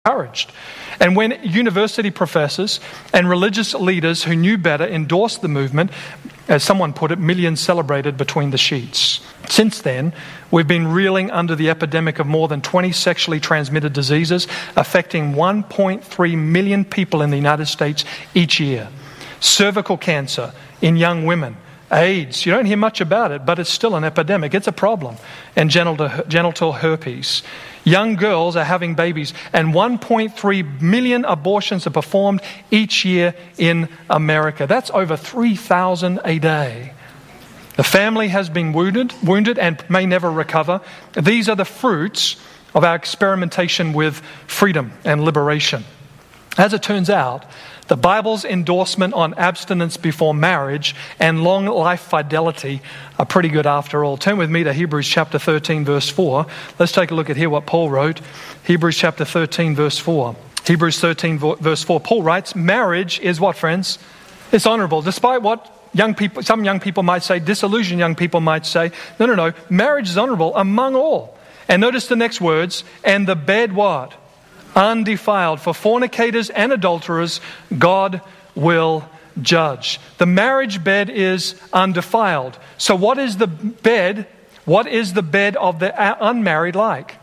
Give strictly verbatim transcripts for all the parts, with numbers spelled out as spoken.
encouraged. And when university professors and religious leaders who knew better endorsed the movement, as someone put it, millions celebrated between the sheets. Since then, we've been reeling under the epidemic of more than twenty sexually transmitted diseases affecting one point three million people in the United States each year. Cervical cancer in young women, AIDS, you don't hear much about it, but it's still an epidemic. It's a problem. And genital, genital herpes. Young girls are having babies, and one point three million abortions are performed each year in America. That's over three thousand a day. The family has been wounded, wounded and may never recover. These are the fruits of our experimentation with freedom and liberation. As it turns out, the Bible's endorsement on abstinence before marriage and long life fidelity are pretty good after all. Turn with me to Hebrews chapter thirteen, verse four. Let's take a look at here what Paul wrote. Hebrews chapter thirteen, verse four. Hebrews thirteen, verse four. Paul writes, marriage is what, friends? It's honorable. Despite what young people, some young people might say, disillusioned young people might say, no, no, no. Marriage is honorable among all. And notice the next words, and the bed what? Undefiled. For fornicators and adulterers, God will judge. The marriage bed is undefiled. So what is the bed? What is the bed of the unmarried like?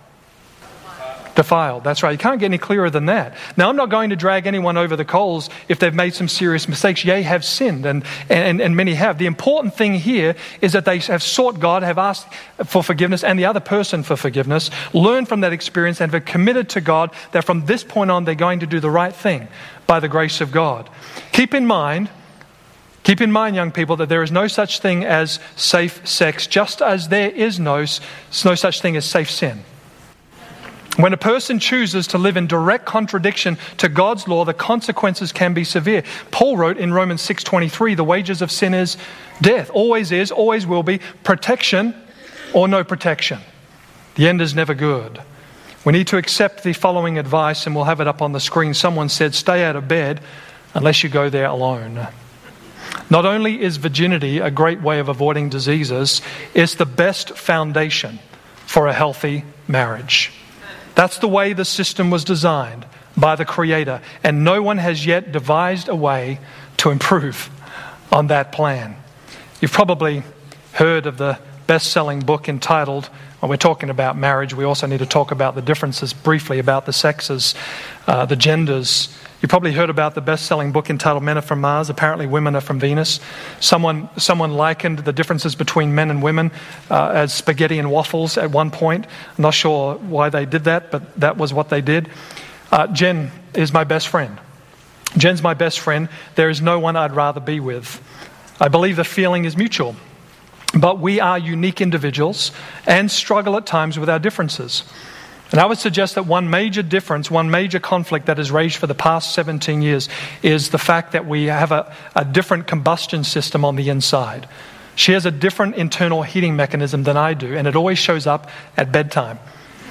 Defiled. That's right. You can't get any clearer than that. Now, I'm not going to drag anyone over the coals if they've made some serious mistakes. Yea, have sinned, and, and, and many have. The important thing here is that they have sought God, have asked for forgiveness, and the other person for forgiveness, learned from that experience, and have committed to God that from this point on, they're going to do the right thing by the grace of God. Keep in mind, keep in mind, young people, that there is no such thing as safe sex, just as there is no, no such thing as safe sin. When a person chooses to live in direct contradiction to God's law, the consequences can be severe. Paul wrote in Romans six twenty-three, the wages of sin is death. Always is, always will be. Protection or no protection. The end is never good. We need to accept the following advice, and we'll have it up on the screen. Someone said, stay out of bed unless you go there alone. Not only is virginity a great way of avoiding diseases, it's the best foundation for a healthy marriage. That's the way the system was designed by the Creator, and no one has yet devised a way to improve on that plan. You've probably heard of the best-selling book entitled, when we're talking about marriage, we also need to talk about the differences briefly about the sexes, uh, the genders. You probably heard about the best-selling book entitled Men Are From Mars. Apparently women are from Venus. Someone someone likened the differences between men and women uh, as spaghetti and waffles at one point. I'm not sure why they did that, but that was what they did. Uh, Jen is my best friend. Jen's my best friend. There is no one I'd rather be with. I believe the feeling is mutual. But we are unique individuals and struggle at times with our differences. And I would suggest that one major difference, one major conflict that has raged for the past seventeen years is the fact that we have a, a different combustion system on the inside. She has a different internal heating mechanism than I do, and it always shows up at bedtime.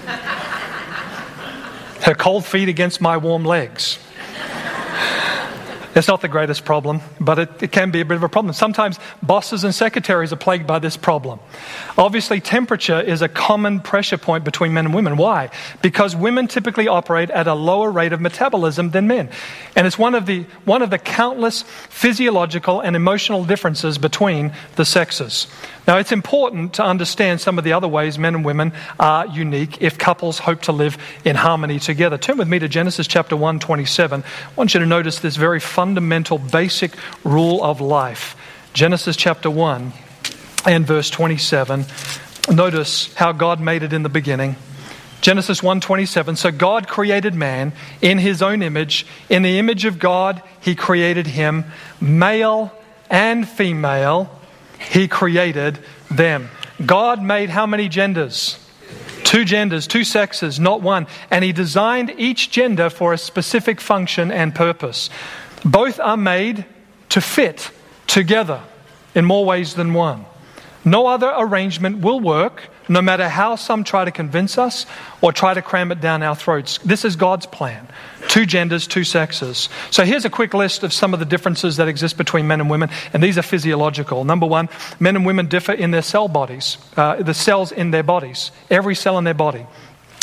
Her cold feet against my warm legs. It's not the greatest problem, but it, it can be a bit of a problem. Sometimes bosses and secretaries are plagued by this problem. Obviously, temperature is a common pressure point between men and women. Why? Because women typically operate at a lower rate of metabolism than men. And it's one of the one of the countless physiological and emotional differences between the sexes. Now, it's important to understand some of the other ways men and women are unique if couples hope to live in harmony together. Turn with me to Genesis chapter one twenty-seven. I want you to notice this very fundamental, basic rule of life. Genesis chapter one and verse twenty-seven. Notice how God made it in the beginning. Genesis one twenty-seven. So God created man in his own image. In the image of God, he created him. Male and female, he created them. God made how many genders? Two genders, two sexes, not one. And he designed each gender for a specific function and purpose. Both are made to fit together in more ways than one. No other arrangement will work, no matter how some try to convince us or try to cram it down our throats. This is God's plan. Two genders, two sexes. So here's a quick list of some of the differences that exist between men and women, and these are physiological. Number one, men and women differ in their cell bodies, uh, the cells in their bodies, every cell in their body.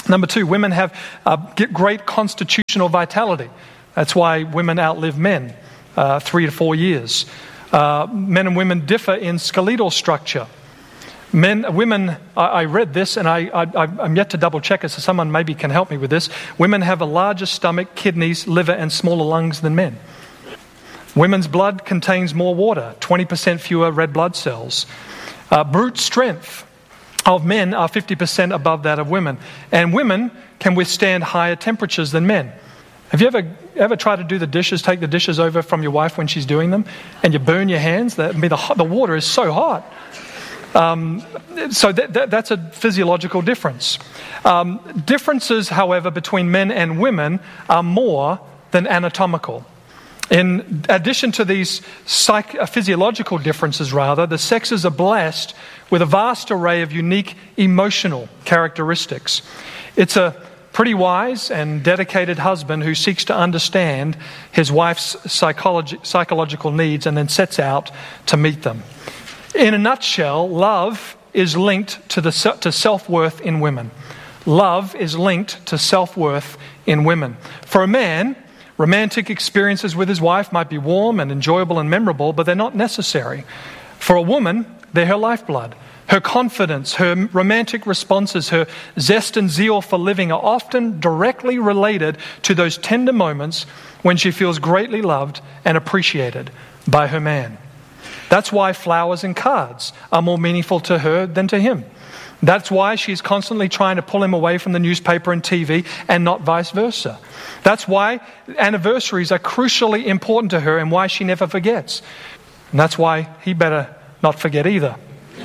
Number two, women have uh, great constitutional vitality. That's why women outlive men, uh, three to four years. Uh, men and women differ in skeletal structure. Men, women, I, I read this and I, I, I'm yet to double check it, so someone maybe can help me with this. Women have a larger stomach, kidneys, liver, and smaller lungs than men. Women's blood contains more water, twenty percent fewer red blood cells. Uh, brute strength of men are fifty percent above that of women. And women can withstand higher temperatures than men. Have you ever ever tried to do the dishes, take the dishes over from your wife when she's doing them, and you burn your hands? I mean, the, the water is so hot. Um, so that, that, that's a physiological difference. Um, differences, however, between men and women are more than anatomical. In addition to these psych- physiological differences, rather, the sexes are blessed with a vast array of unique emotional characteristics. It's a pretty wise and dedicated husband who seeks to understand his wife's psychologi- psychological needs and then sets out to meet them. In a nutshell, love is linked to the to self-worth in women. Love is linked to self-worth in women. For a man, romantic experiences with his wife might be warm and enjoyable and memorable, but they're not necessary. For a woman, they're her lifeblood. Her confidence, her romantic responses, her zest and zeal for living are often directly related to those tender moments when she feels greatly loved and appreciated by her man. That's why flowers and cards are more meaningful to her than to him. That's why she's constantly trying to pull him away from the newspaper and T V and not vice versa. That's why anniversaries are crucially important to her and why she never forgets. And that's why he better not forget either.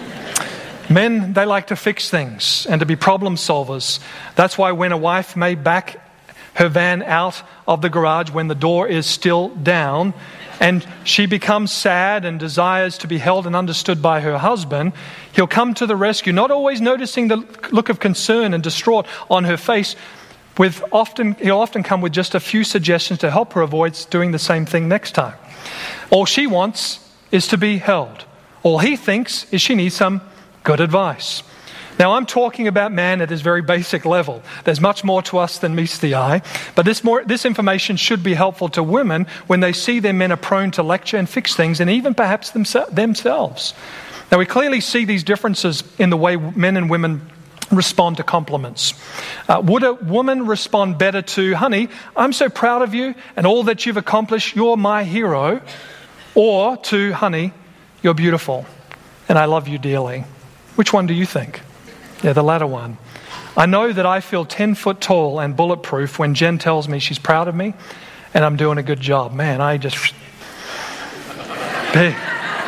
Men, they like to fix things and to be problem solvers. That's why when a wife may back her van out of the garage when the door is still down and she becomes sad and desires to be held and understood by her husband, he'll come to the rescue, not always noticing the look of concern and distraught on her face. With often, he'll often come with just a few suggestions to help her avoid doing the same thing next time. All she wants is to be held. All he thinks is she needs some good advice. Now, I'm talking about man at his very basic level. There's much more to us than meets the eye, but this more this information should be helpful to women when they see their men are prone to lecture and fix things, and even perhaps themse- themselves. Now, we clearly see these differences in the way men and women respond to compliments. Uh, would a woman respond better to, honey, I'm so proud of you and all that you've accomplished, you're my hero, or to, honey, you're beautiful and I love you dearly? Which one do you think? Yeah, the latter one. I know that I feel ten foot tall and bulletproof when Jen tells me she's proud of me and I'm doing a good job. Man, I just... Big.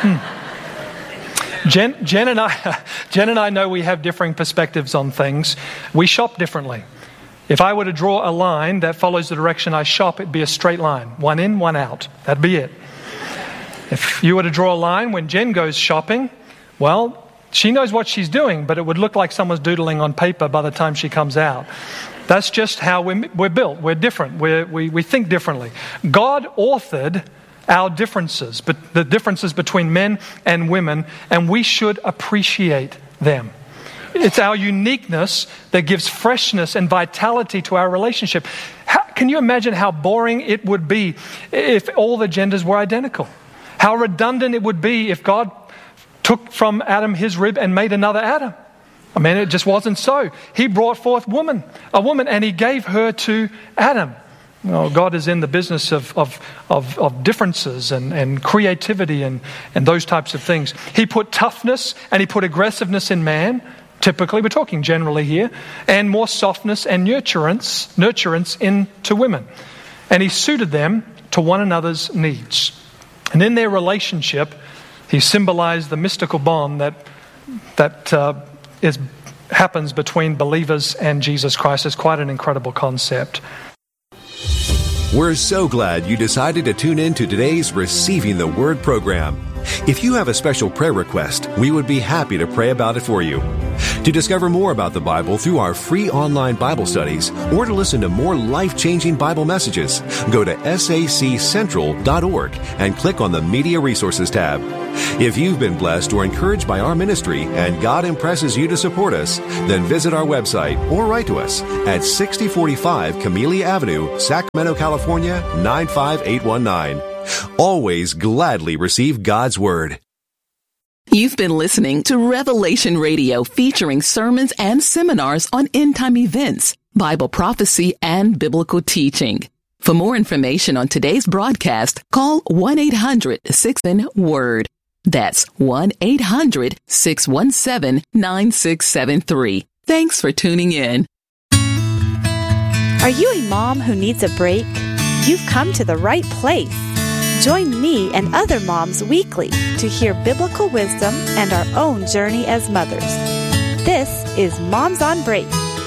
Hmm. Jen, Jen and I, Jen and I know we have differing perspectives on things. We shop differently. If I were to draw a line that follows the direction I shop, it'd be a straight line. One in, one out. That'd be it. If you were to draw a line when Jen goes shopping, well, she knows what she's doing, but it would look like someone's doodling on paper by the time she comes out. That's just how we're, we're built. We're different. We're, we we think differently. God authored our differences, but the differences between men and women, and we should appreciate them. It's our uniqueness that gives freshness and vitality to our relationship. How, can you imagine how boring it would be if all the genders were identical? How redundant it would be if God took from Adam his rib and made another Adam. I mean, it just wasn't so. He brought forth woman, a woman, and he gave her to Adam. Well, God is in the business of of, of, of differences and, and creativity and, and those types of things. He put toughness and he put aggressiveness in man. Typically, we're talking generally here, and more softness and nurturance, nurturance into women. And he suited them to one another's needs. And in their relationship, he symbolized the mystical bond that that uh, is happens between believers and Jesus Christ. It's quite an incredible concept. We're so glad you decided to tune in to today's Receiving the Word program. If you have a special prayer request, we would be happy to pray about it for you. To discover more about the Bible through our free online Bible studies or to listen to more life-changing Bible messages, go to S A C central dot org and click on the Media Resources tab. If you've been blessed or encouraged by our ministry and God impresses you to support us, then visit our website or write to us at sixty forty-five Camellia Avenue, Sacramento, California, nine five eight one nine. Always gladly receive God's Word. You've been listening to Revelation Radio, featuring sermons and seminars on end-time events, Bible prophecy, and biblical teaching. For more information on today's broadcast, call one eight hundred six one word. That's one eight hundred six one seven nine six seven three. Thanks for tuning in. Are you a mom who needs a break? You've come to the right place. Join me and other moms weekly to hear biblical wisdom and our own journey as mothers. This is Moms on Break.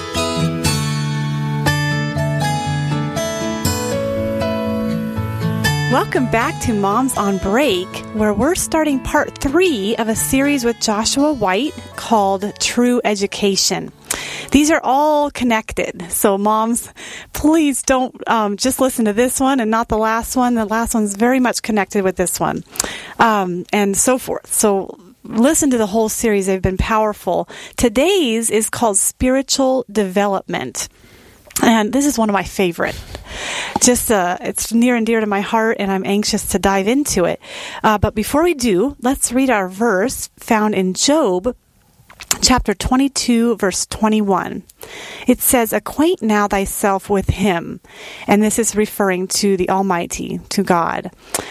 Welcome back to Moms on Break, where we're starting part three of a series with Joshua White called True Education. These are all connected. So moms, please don't um, just listen to this one and not the last one. The last one's very much connected with this one, um, and so forth. So listen to the whole series. They've been powerful. Today's is called Spiritual Development. And this is one of my favorite. Just, uh, it's near and dear to my heart, and I'm anxious to dive into it. Uh, but before we do, let's read our verse found in Job, chapter twenty-two, verse twenty-one. It says, "Acquaint now thyself with him." And this is referring to the Almighty, to God.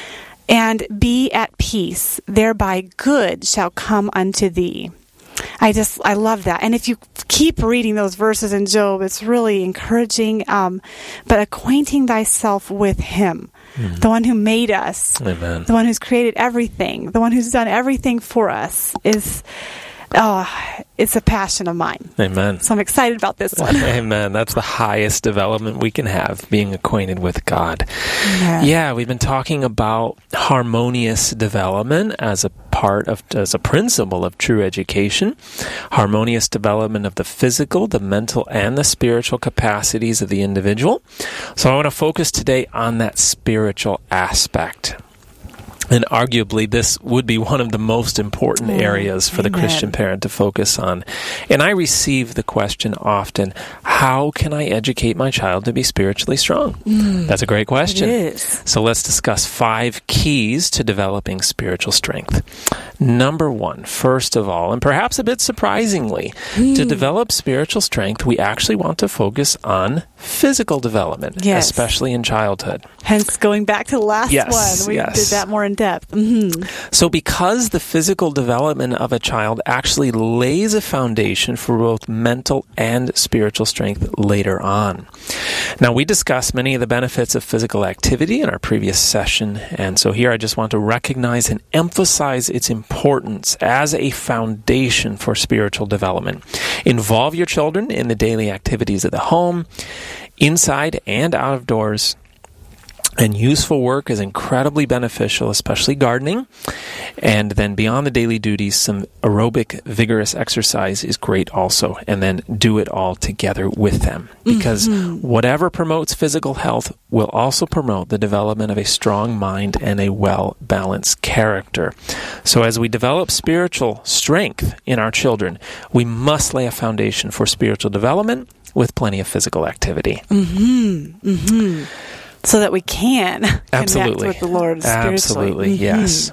"And be at peace, thereby good shall come unto thee." I just, I love that. And if you keep reading those verses in Job, it's really encouraging. Um, but acquainting thyself with him, mm. the one who made us, Amen. The one who's created everything, the one who's done everything for us, is, oh, it's a passion of mine. Amen. So I'm excited about this one. Amen. That's the highest development we can have, being acquainted with God. Yeah, yeah we've been talking about harmonious development as a part of, as a principle of true education, harmonious development of the physical, the mental, and the spiritual capacities of the individual. So I want to focus today on that spiritual aspect. And arguably, this would be one of the most important mm, areas for amen. the Christian parent to focus on. And I receive the question often, how can I educate my child to be spiritually strong? Mm, That's a great question. It is. So let's discuss five keys to developing spiritual strength. Number one, first of all, and perhaps a bit surprisingly, mm. to develop spiritual strength, we actually want to focus on physical development, yes. especially in childhood. Hence, going back to the last yes, one, we yes. did that more in depth. Mm-hmm. So because the physical development of a child actually lays a foundation for both mental and spiritual strength later on. Now, we discussed many of the benefits of physical activity in our previous session, and so here I just want to recognize and emphasize its importance as a foundation for spiritual development. Involve your children in the daily activities of the home, inside and out of doors. And useful work is incredibly beneficial, especially gardening. And then beyond the daily duties, some aerobic, vigorous exercise is great also. And then do it all together with them. Because mm-hmm. whatever promotes physical health will also promote the development of a strong mind and a well-balanced character. So as we develop spiritual strength in our children, we must lay a foundation for spiritual development with plenty of physical activity. Mm-hmm. Mm-hmm. So that we can Absolutely. connect with the Lord spiritually. Absolutely, mm-hmm. yes.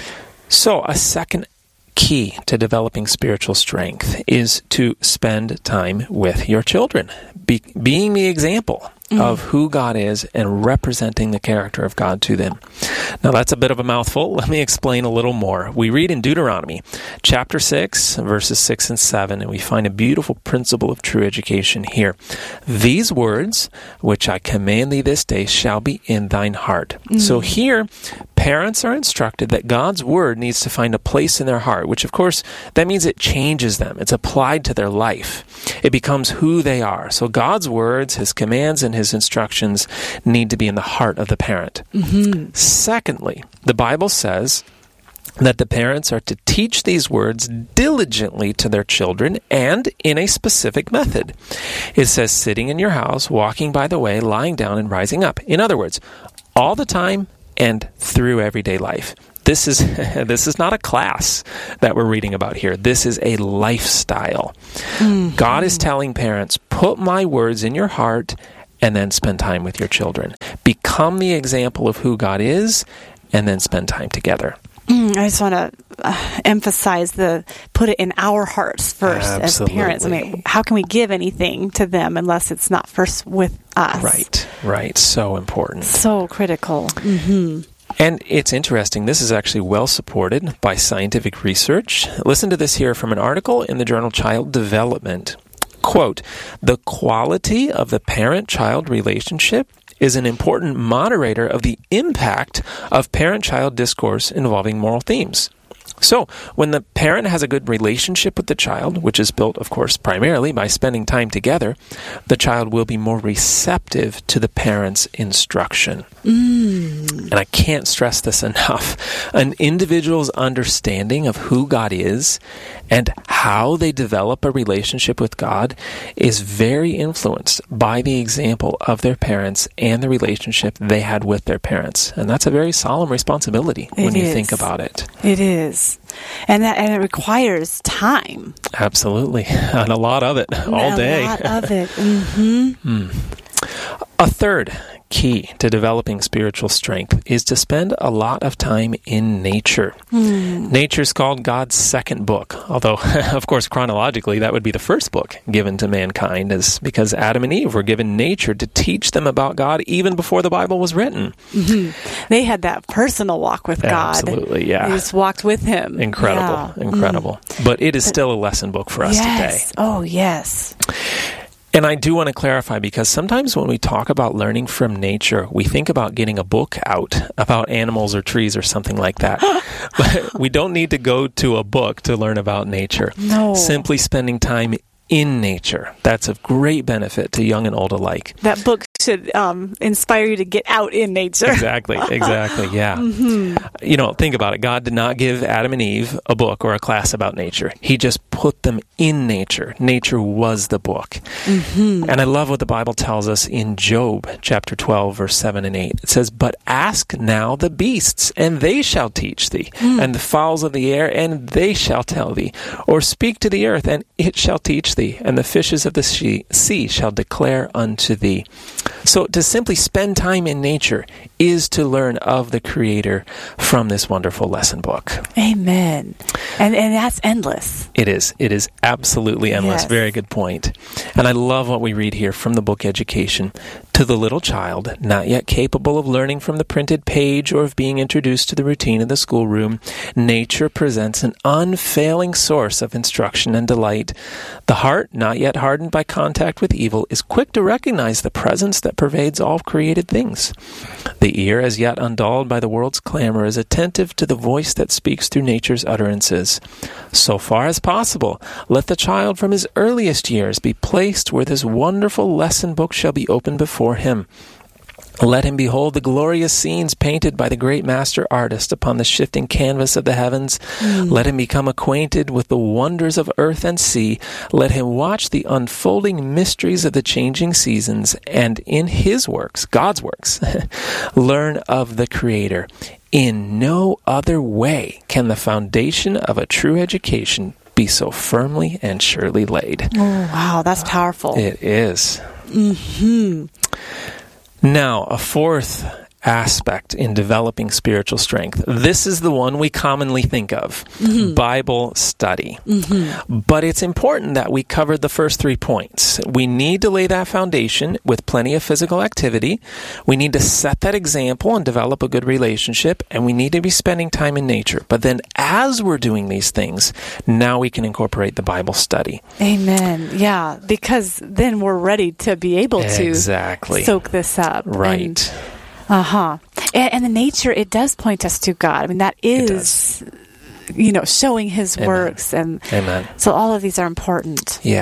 So a second key to developing spiritual strength is to spend time with your children, Be- being the example mm. of who God is and representing the character of God to them. Now, that's a bit of a mouthful. Let me explain a little more. We read in Deuteronomy chapter six, verses six and seven, and we find a beautiful principle of true education here. "These words, which I command thee this day, shall be in thine heart." Mm. So here, parents are instructed that God's word needs to find a place in their heart, which, of course, that means it changes them. It's applied to their life. It becomes who they are. So God's words, his commands, and his instructions need to be in the heart of the parent. Mm-hmm. Secondly, the Bible says that the parents are to teach these words diligently to their children and in a specific method. It says sitting in your house, walking by the way, lying down, and rising up. In other words, all the time and through everyday life. This is this is not a class that we're reading about here. This is a lifestyle. Mm-hmm. God is telling parents, put my words in your heart and then spend time with your children. Become the example of who God is and then spend time together. Mm, I just want to uh, emphasize the put it in our hearts first. Absolutely. As parents. I mean, how can we give anything to them unless it's not first with us? Right, right. So important. So critical. Mm-hmm. And it's interesting, this is actually well supported by scientific research. Listen to this here from an article in the journal Child Development. Quote, the quality of the parent-child relationship is an important moderator of the impact of parent-child discourse involving moral themes. So, when the parent has a good relationship with the child, which is built, of course, primarily by spending time together, the child will be more receptive to the parent's instruction. Mm. And I can't stress this enough. An individual's understanding of who God is and how they develop a relationship with God is very influenced by the example of their parents and the relationship they had with their parents. And that's a very solemn responsibility it when you is. think about it. It is. And that and it requires time. Absolutely. And a lot of it, all a day. A lot of it. Mm-hmm. mm. A third key to developing spiritual strength is to spend a lot of time in nature. Mm. Nature's called God's second book, although, of course, chronologically, that would be the first book given to mankind, is because Adam and Eve were given nature to teach them about God even before the Bible was written. Mm-hmm. They had that personal walk with God. Absolutely, yeah. They just walked with Him. Incredible, yeah. incredible. Mm. But it is still a lesson book for us yes. today. Oh, yes. And I do want to clarify, because sometimes when we talk about learning from nature, we think about getting a book out about animals or trees or something like that. But we don't need to go to a book to learn about nature. No. Simply spending time in nature. That's of great benefit to young and old alike. That book should um, inspire you to get out in nature. Exactly, exactly, yeah. Mm-hmm. You know, think about it. God did not give Adam and Eve a book or a class about nature. He just put them in nature. Nature was the book. Mm-hmm. And I love what the Bible tells us in Job chapter twelve, verse seven and eight. It says, but ask now the beasts, and they shall teach thee, mm. and the fowls of the air, and they shall tell thee. Or speak to the earth, and it shall teach thee, and the fishes of the sea shall declare unto thee. So to simply spend time in nature is to learn of the Creator from this wonderful lesson book. Amen. And and that's endless. It is. It is absolutely endless. Yes. Very good point. And I love what we read here from the book Education. To the little child, not yet capable of learning from the printed page or of being introduced to the routine of the schoolroom, nature presents an unfailing source of instruction and delight. The heart, not yet hardened by contact with evil, is quick to recognize the presence that pervades all created things. The ear, as yet undulled by the world's clamor, is attentive to the voice that speaks through nature's utterances. So far as possible, let the child from his earliest years be placed where this wonderful lesson book shall be opened before him. Let him behold the glorious scenes painted by the great master artist upon the shifting canvas of the heavens. Mm. Let him become acquainted with the wonders of earth and sea. Let him watch the unfolding mysteries of the changing seasons, and in his works, God's works, learn of the Creator. In no other way can the foundation of a true education be so firmly and surely laid. Oh, wow, that's powerful. It is. Mm-hmm. Now, a fourth aspect in developing spiritual strength. This is the one we commonly think of, mm-hmm. Bible study. Mm-hmm. But it's important that we cover the first three points. We need to lay that foundation with plenty of physical activity. We need to set that example and develop a good relationship, and we need to be spending time in nature. But then as we're doing these things, now we can incorporate the Bible study. Amen. Yeah, because then we're ready to be able to exactly. soak this up. Right. And, Uh-huh. And, and the nature, it does point us to God. I mean, that is, you know, showing His Amen. works. And Amen. so all of these are important. Yeah.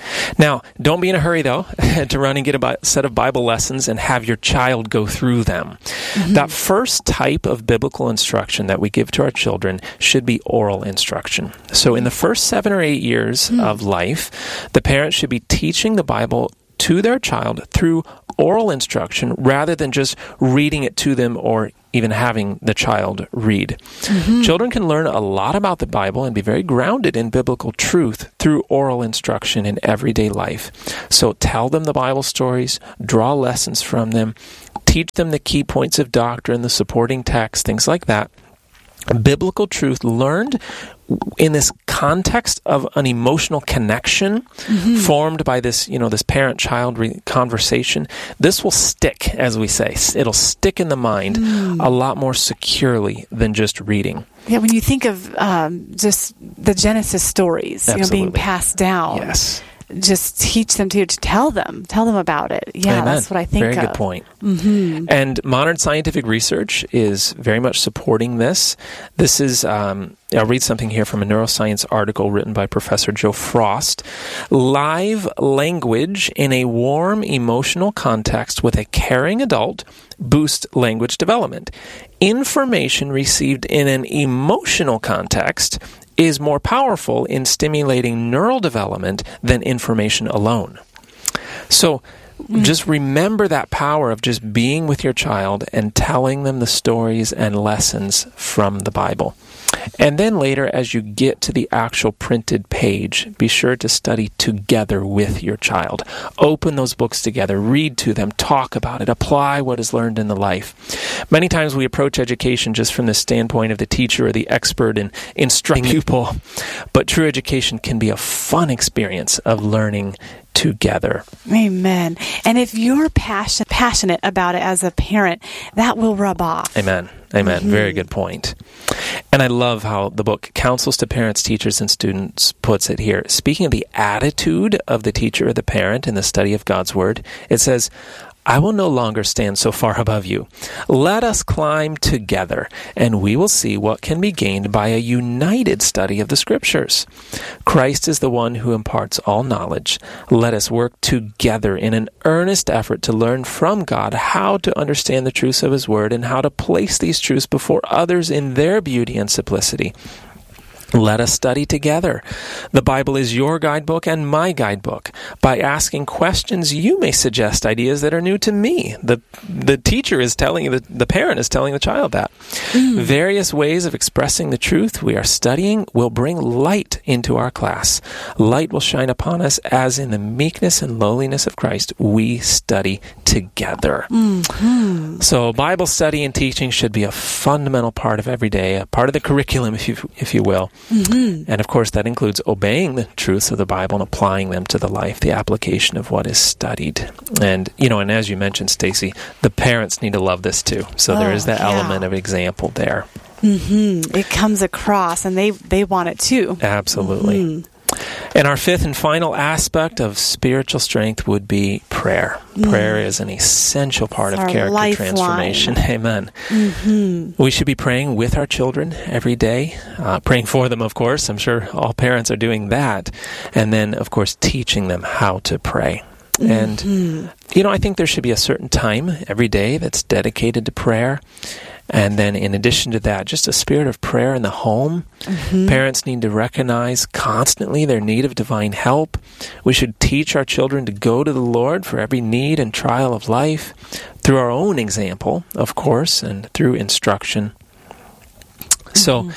Now, don't be in a hurry, though, to run and get a set of Bible lessons and have your child go through them. Mm-hmm. That first type of biblical instruction that we give to our children should be oral instruction. So in the first seven or eight years mm-hmm. of life, the parents should be teaching the Bible to their child through oral instruction rather than just reading it to them or even having the child read. Mm-hmm. Children can learn a lot about the Bible and be very grounded in biblical truth through oral instruction in everyday life. So tell them the Bible stories, draw lessons from them, teach them the key points of doctrine, the supporting text, things like that. Biblical truth learned in this context of an emotional connection mm-hmm. formed by this, you know, this parent-child re- conversation, this will stick, as we say. It'll stick in the mind mm. a lot more securely than just reading. Yeah, when you think of um, just the Genesis stories, you know, being passed down. Yes. Just teach them to, to tell them, tell them about it. Yeah, Amen. That's what I think Very of. good point. Mm-hmm. And modern scientific research is very much supporting this. This is, um, I'll read something here from a neuroscience article written by Professor Joe Frost. Live language in a warm emotional context with a caring adult boosts language development. Information received in an emotional context is more powerful in stimulating neural development than information alone. So mm. just remember that power of just being with your child and telling them the stories and lessons from the Bible. And then later, as you get to the actual printed page, be sure to study together with your child. Open those books together, read to them, talk about it, apply what is learned in the life. Many times we approach education just from the standpoint of the teacher or the expert in instructing people, but true education can be a fun experience of learning together. Amen. And if you're passion, passionate about it as a parent, that will rub off. Amen. Amen. Mm-hmm. Very good point. And I love how the book Counsels to Parents, Teachers, and Students puts it here. Speaking of the attitude of the teacher or the parent in the study of God's Word, it says, I will no longer stand so far above you. Let us climb together, and we will see what can be gained by a united study of the Scriptures. Christ is the one who imparts all knowledge. Let us work together in an earnest effort to learn from God how to understand the truths of His Word and how to place these truths before others in their beauty and simplicity. Let us study together. The Bible is your guidebook and my guidebook. By asking questions, you may suggest ideas that are new to me. The the teacher is telling, the, the parent is telling the child that. Mm. Various ways of expressing the truth we are studying will bring light into our class. Light will shine upon us as in the meekness and lowliness of Christ we study together. Mm-hmm. So Bible study and teaching should be a fundamental part of every day, a part of the curriculum, if you if you will. Mm-hmm. And of course, that includes obeying the truths of the Bible and applying them to the life, the application of what is studied. And, you know, and as you mentioned, Stacy, the parents need to love this too. So oh, there is that yeah. element of example there. Mm-hmm. It comes across, and they, they want it too. Absolutely. Mm-hmm. And our fifth and final aspect of spiritual strength would be prayer. Mm. Prayer is an essential part it's of character lifeline. Transformation. Amen. Mm-hmm. We should be praying with our children every day, uh, praying for them, of course. I'm sure all parents are doing that. And then, of course, teaching them how to pray. Mm-hmm. And, you know, I think there should be a certain time every day that's dedicated to prayer. And then in addition to that, just a spirit of prayer in the home. Mm-hmm. Parents need to recognize constantly their need of divine help. We should teach our children to go to the Lord for every need and trial of life through our own example, of course, and through instruction. Mm-hmm. So,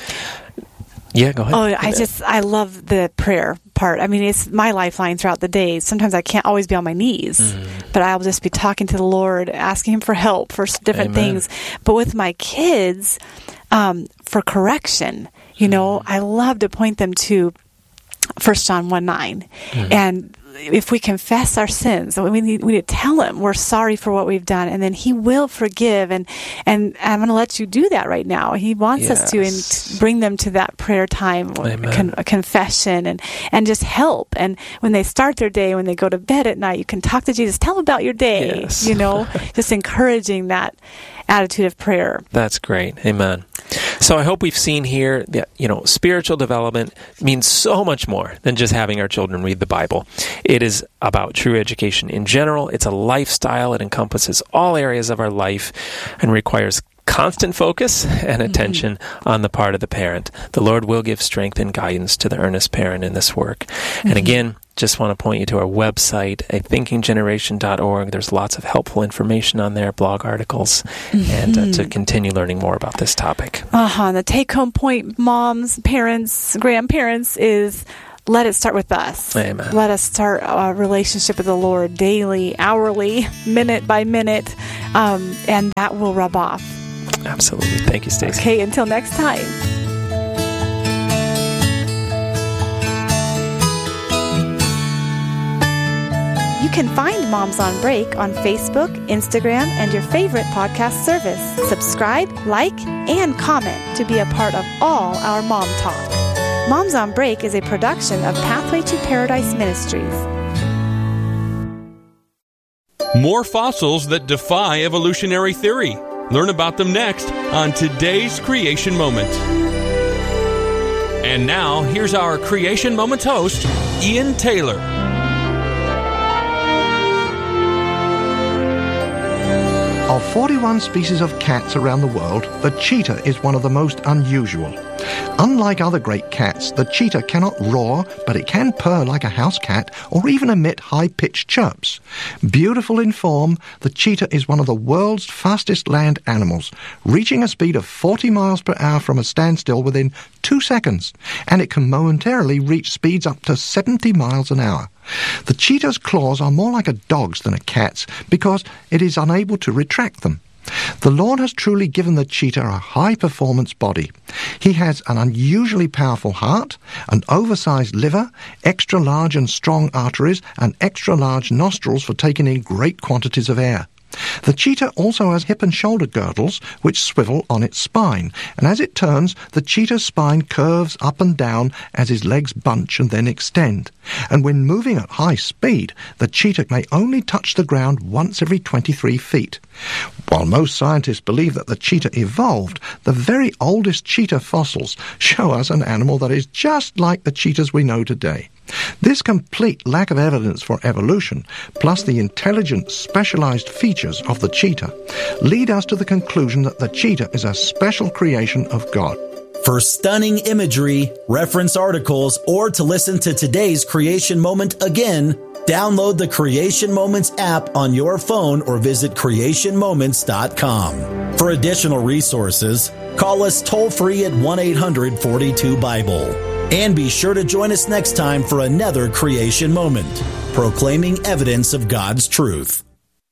yeah, go ahead. Oh, I just, I love the prayer part. I mean, it's my lifeline throughout the day. Sometimes I can't always be on my knees, mm. but I'll just be talking to the Lord, asking Him for help for different Amen. Things. But with my kids, um, for correction, you mm. know, I love to point them to First John one nine. Mm. And if we confess our sins, we need, we need to tell Him we're sorry for what we've done, and then He will forgive. And, and I'm going to let you do that right now. He wants yes. us to and to bring them to that prayer time, con, a confession, and, and just help. And when they start their day, when they go to bed at night, you can talk to Jesus. Tell them about your day. Yes. You know, just encouraging that attitude of prayer. That's great. Amen. So I hope we've seen here that, you know, spiritual development means so much more than just having our children read the Bible. It is about true education in general. It's a lifestyle. It encompasses all areas of our life and requires constant focus and attention mm-hmm. on the part of the parent. The Lord will give strength and guidance to the earnest parent in this work. Mm-hmm. And again, just want to point you to our website, a thinking generation dot org. There's lots of helpful information on there, blog articles, mm-hmm. and uh, to continue learning more about this topic. Uh-huh. The take-home point, moms, parents, grandparents, is let it start with us. Amen. Let us start a relationship with the Lord daily, hourly, minute by minute, um, and that will rub off. Absolutely. Thank you, Stacey. Okay, until next time. You can find Moms on Break on Facebook, Instagram, and your favorite podcast service. Subscribe, like, and comment to be a part of all our Mom Talk. Moms on Break is a production of Pathway to Paradise Ministries. More fossils that defy evolutionary theory. Learn about them next on today's Creation Moment. And now, here's our Creation Moments host, Ian Taylor. Of forty-one species of cats around the world, the cheetah is one of the most unusual. Unlike other great cats, the cheetah cannot roar, but it can purr like a house cat or even emit high-pitched chirps. Beautiful in form, the cheetah is one of the world's fastest land animals, reaching a speed of forty miles per hour from a standstill within two seconds, and it can momentarily reach speeds up to seventy miles an hour. The cheetah's claws are more like a dog's than a cat's because it is unable to retract them. The Lord has truly given the cheetah a high-performance body. He has an unusually powerful heart, an oversized liver, extra-large and strong arteries, and extra-large nostrils for taking in great quantities of air. The cheetah also has hip and shoulder girdles which swivel on its spine, and as it turns, the cheetah's spine curves up and down as his legs bunch and then extend. And when moving at high speed, the cheetah may only touch the ground once every twenty-three feet. While most scientists believe that the cheetah evolved, the very oldest cheetah fossils show us an animal that is just like the cheetahs we know today. This complete lack of evidence for evolution, plus the intelligent, specialized features of the cheetah, lead us to the conclusion that the cheetah is a special creation of God. For stunning imagery, reference articles, or to listen to today's Creation Moment again, download the Creation Moments app on your phone or visit creation moments dot com. For additional resources, call us toll-free at one eight hundred forty-two Bible. And be sure to join us next time for another Creation Moment, proclaiming evidence of God's truth.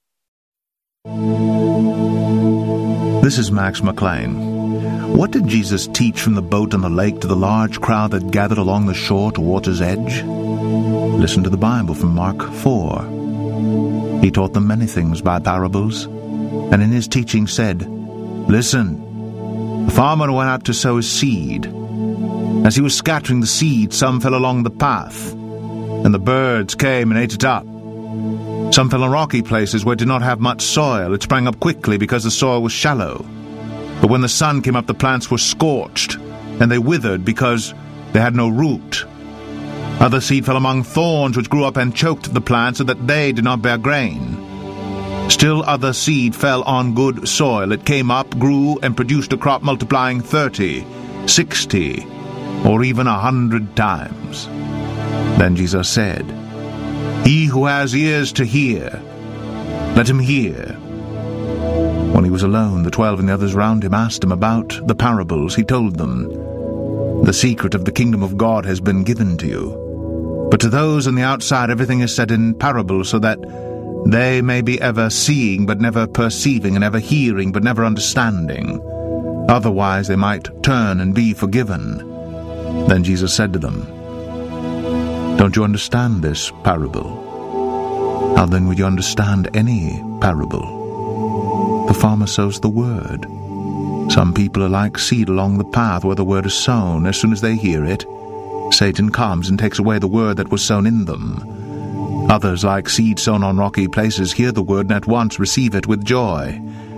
This is Max McLean. What did Jesus teach from the boat on the lake to the large crowd that gathered along the shore to water's edge? Listen to the Bible from Mark four. He taught them many things by parables, and in his teaching said, "Listen, the farmer went out to sow his seed. As he was scattering the seed, some fell along the path, and the birds came and ate it up. Some fell in rocky places where it did not have much soil. It sprang up quickly because the soil was shallow. But when the sun came up, the plants were scorched, and they withered because they had no root. Other seed fell among thorns, which grew up and choked the plants so that they did not bear grain. Still other seed fell on good soil. It came up, grew, and produced a crop multiplying thirty, sixty, or even a hundred times." Then Jesus said, "He who has ears to hear, let him hear." When he was alone, the twelve and the others round him asked him about the parables. He told them, "The secret of the kingdom of God has been given to you. But to those on the outside everything is said in parables, so that they may be ever seeing but never perceiving, and ever hearing but never understanding. Otherwise they might turn and be forgiven." Then Jesus said to them, "Don't you understand this parable? How then would you understand any parable? The farmer sows the word. Some people are like seed along the path where the word is sown. As soon as they hear it, Satan comes and takes away the word that was sown in them. Others, like seed sown on rocky places, hear the word and at once receive it with joy.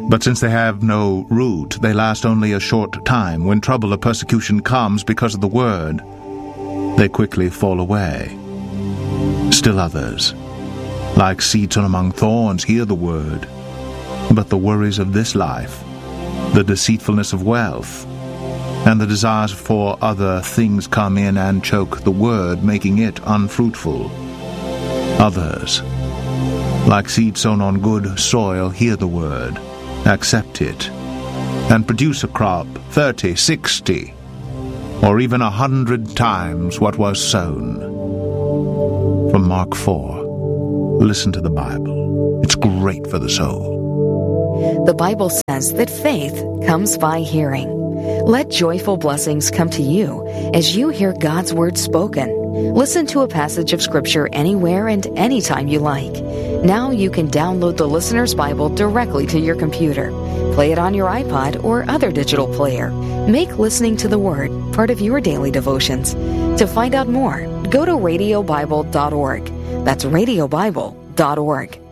But since they have no root, they last only a short time. When trouble or persecution comes because of the word, they quickly fall away. Still others, like seed sown among thorns, hear the word, but the worries of this life, the deceitfulness of wealth, and the desires for other things come in and choke the word, making it unfruitful. Others, like seed sown on good soil, hear the word, accept it, and produce a crop thirty, sixty, or even a hundred times what was sown. From Mark four, listen to the Bible. It's great for the soul. The Bible says that faith comes by hearing. Let joyful blessings come to you as you hear God's word spoken. Listen to a passage of Scripture anywhere and anytime you like. Now you can download the Listener's Bible directly to your computer. Play it on your iPod or other digital player. Make listening to the Word part of your daily devotions. To find out more, go to radio bible dot org. That's radio bible dot org.